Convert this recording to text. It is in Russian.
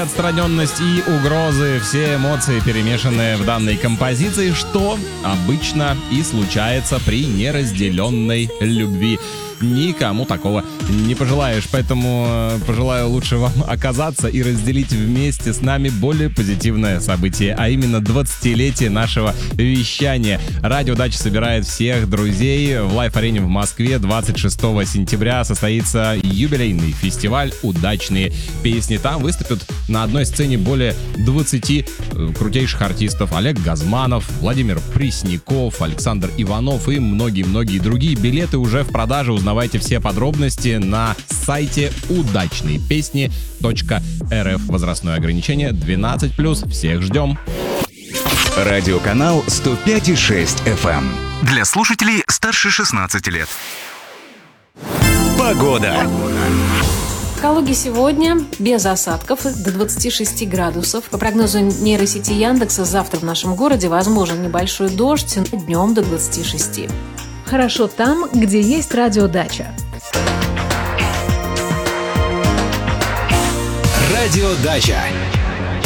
отстраненность и угрозы, все эмоции, перемешанные в данной композиции, что обычно и случается при неразделенной любви. Никому такого не пожелаешь, поэтому пожелаю лучше вам оказаться и разделить вместе с нами более позитивное событие, а именно 20-летие нашего вещания. Радио Дача собирает всех друзей. В Лайф-арене в Москве 26 сентября состоится юбилейный фестиваль «Удачные песни». Там выступят на одной сцене более 20 крутейших артистов: Олег Газманов, Владимир Пресняков, Александр Иванов и многие-многие другие. Билеты уже в продаже. Узнавайте все подробности на сайте удачныйпесни.рф. Возрастное ограничение 12+. Всех ждем. Радиоканал 105,6 FM. Для слушателей старше 16 лет. Погода. В Калуге сегодня без осадков до 26 градусов. По прогнозу нейросети Яндекса, завтра в нашем городе возможен небольшой дождь, днем до 26. Хорошо там, где есть радиодача. Радиодача.